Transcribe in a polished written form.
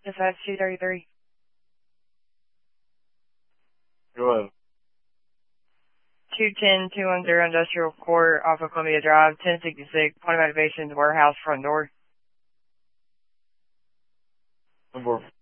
Dispatch 233. Go ahead. 210-210 Industrial Court off of Columbia Drive, 1066, point of activation, the warehouse front door. Number